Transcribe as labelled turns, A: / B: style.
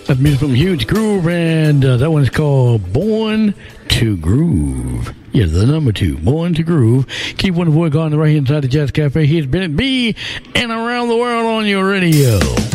A: That's music from Huge Groove, and that one is called Born to Groove. Yeah, the number 2, Born to Groove. Keep one voice on the right hand side of the Jazz Cafe. Here's Bennett B, and Around the World on your radio.